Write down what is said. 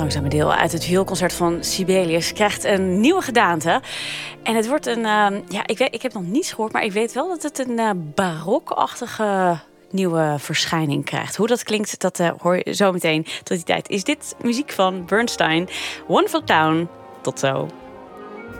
langzame deel uit het vioolconcert van Sibelius krijgt een nieuwe gedaante. En het wordt een... ik heb nog niets gehoord, maar ik weet wel dat het een barokachtige nieuwe verschijning krijgt. Hoe dat klinkt, dat hoor je zo meteen. Tot die tijd is dit muziek van Bernstein. Wonderful Town. Tot zo.